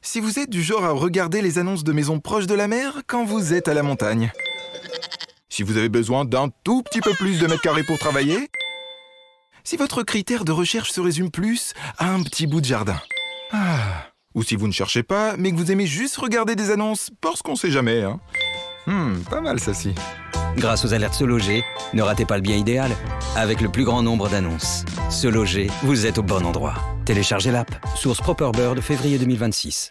si vous êtes du genre à regarder les annonces de maisons proches de la mer quand vous êtes à la montagne. Si vous avez besoin d'un tout petit peu plus de mètres carrés pour travailler. Si votre critère de recherche se résume plus à un petit bout de jardin. Ou si vous ne cherchez pas, mais que vous aimez juste regarder des annonces parce qu'on sait jamais, hein. Pas mal ça ci. Grâce aux alertes Se Loger, ne ratez pas le bien idéal. Avec le plus grand nombre d'annonces. Se Loger, vous êtes au bon endroit. Téléchargez l'app. Source Properbird, février 2026.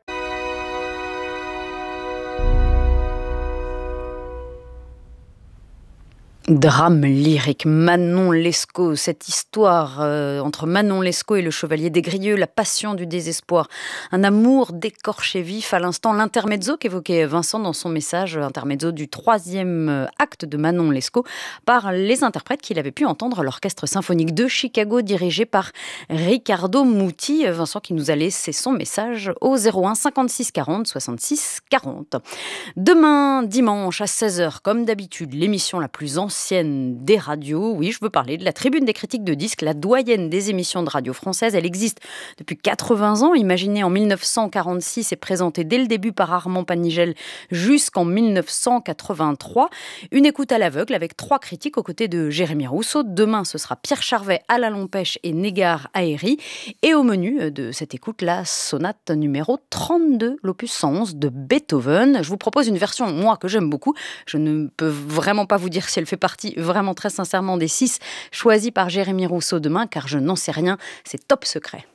Drame lyrique, Manon Lescaut, cette histoire entre Manon Lescaut et le chevalier des Grieux, la passion du désespoir, un amour d'écorché vif. À l'instant, l'intermezzo qu'évoquait Vincent dans son message, intermezzo du 3e acte de Manon Lescaut, par les interprètes qu'il avait pu entendre à l'Orchestre symphonique de Chicago, dirigé par Riccardo Muti. Vincent qui nous a laissé son message au 01 56 40 66 40. Demain, dimanche, à 16h, comme d'habitude, l'émission la plus ancienne des radios. Oui, je veux parler de la Tribune des critiques de disques, la doyenne des émissions de radio françaises. Elle existe depuis 80 ans, imaginée en 1946 et présentée dès le début par Armand Panigel jusqu'en 1983. Une écoute à l'aveugle avec 3 critiques aux côtés de Jérémy Rousseau. Demain, ce sera Pierre Charvet, Alain Lompèche et Négar Haéry. Et au menu de cette écoute, la sonate numéro 32, l'opus 111 de Beethoven. Je vous propose une version, moi, que j'aime beaucoup. Je ne peux vraiment pas vous dire si elle fait partie vraiment très sincèrement des 6 choisis par Jérémy Rousseau demain, car je n'en sais rien, c'est top secret.